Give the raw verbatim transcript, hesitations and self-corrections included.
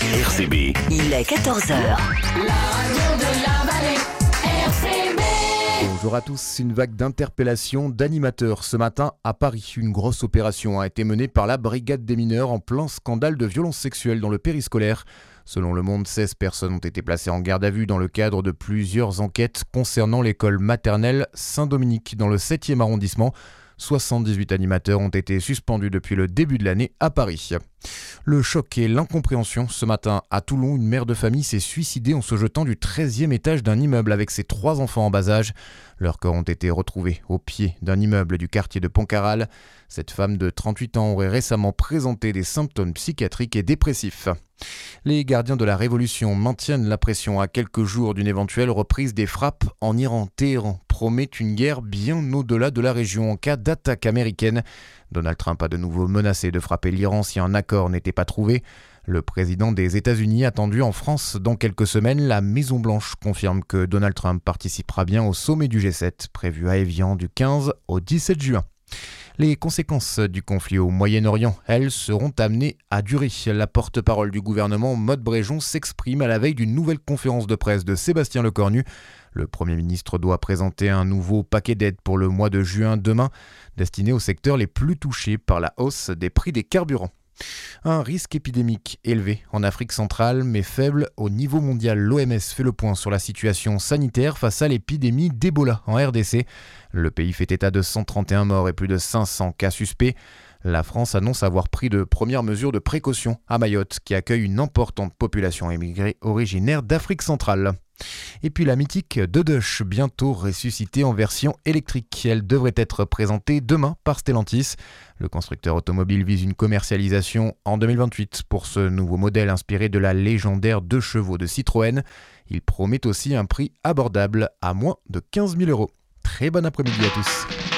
R C B. Il est quatorze heures. La radio de la vallée, R C B. Bonjour à tous. Une vague d'interpellations d'animateurs ce matin à Paris. Une grosse opération a été menée par la brigade des mineurs en plein scandale de violences sexuelles dans le périscolaire. Selon Le Monde, seize personnes ont été placées en garde à vue dans le cadre de plusieurs enquêtes concernant l'école maternelle Saint-Dominique dans le septième arrondissement. soixante-dix-huit animateurs ont été suspendus depuis le début de l'année à Paris. Le choc et l'incompréhension. Ce matin, à Toulon, une mère de famille s'est suicidée en se jetant du treizième étage d'un immeuble avec ses trois enfants en bas âge. Leurs corps ont été retrouvés au pied d'un immeuble du quartier de Pontcarral. Cette femme de trente-huit ans aurait récemment présenté des symptômes psychiatriques et dépressifs. Les gardiens de la Révolution maintiennent la pression à quelques jours d'une éventuelle reprise des frappes en Iran. Téhéran promet une guerre bien au-delà de la région en cas d'attaque américaine. Donald Trump a de nouveau menacé de frapper l'Iran si un accord n'était pas trouvé. Le président des États-Unis attendu en France dans quelques semaines, la Maison-Blanche confirme que Donald Trump participera bien au sommet du G sept prévu à Évian du quinze au dix-sept juin. Les conséquences du conflit au Moyen-Orient, elles, seront amenées à durer. La porte-parole du gouvernement, Maud Bréjon, s'exprime à la veille d'une nouvelle conférence de presse de Sébastien Lecornu. Le Premier ministre doit présenter un nouveau paquet d'aides pour le mois de juin demain, destiné aux secteurs les plus touchés par la hausse des prix des carburants. Un risque épidémique élevé en Afrique centrale, mais faible au niveau mondial. L'O M S fait le point sur la situation sanitaire face à l'épidémie d'Ebola en R D C. Le pays fait état de cent trente et un morts et plus de cinq cents cas suspects. La France annonce avoir pris de premières mesures de précaution à Mayotte, qui accueille une importante population émigrée originaire d'Afrique centrale. Et puis la mythique Dedush, bientôt ressuscitée en version électrique. Elle devrait être présentée demain par Stellantis. Le constructeur automobile vise une commercialisation en deux mille vingt-huit pour ce nouveau modèle inspiré de la légendaire deux chevaux de Citroën. Il promet aussi un prix abordable à moins de quinze mille euros. Très bon après-midi à tous.